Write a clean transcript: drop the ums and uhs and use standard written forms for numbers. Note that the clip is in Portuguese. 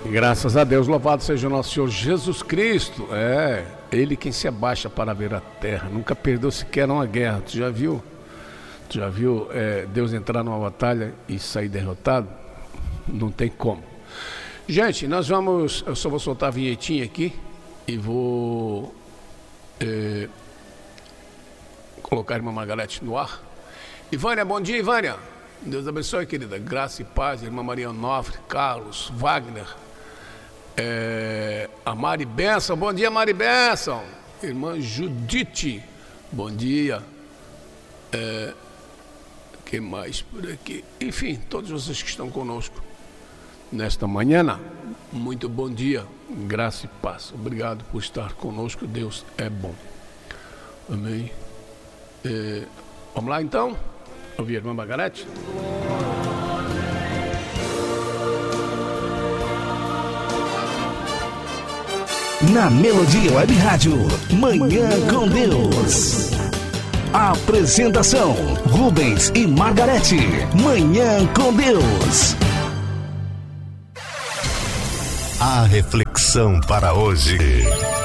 Graças a Deus, louvado seja o nosso Senhor Jesus Cristo. É, Ele quem se abaixa para ver a terra. Nunca perdeu sequer uma guerra. Tu já viu Deus entrar numa batalha e sair derrotado? Não tem como. Gente, eu só vou soltar a vinhetinha aqui e vou colocar a irmã Margarete no ar. Ivânia, bom dia, Ivânia. Deus abençoe, querida. Graça e paz, irmã Maria Onofre, Carlos, Wagner, a Mari Benção, bom dia, Mari Benção. Irmã Judite, bom dia. Que mais por aqui? Enfim, todos vocês que estão conosco nesta manhã, muito bom dia, graça e paz. Obrigado por estar conosco, Deus é bom. Amém. Vamos lá então? Ouvir a irmã Margarete? Na Melodia Web Rádio, Manhã com Deus. Apresentação: Rubens e Margarete. Manhã com Deus. A reflexão para hoje.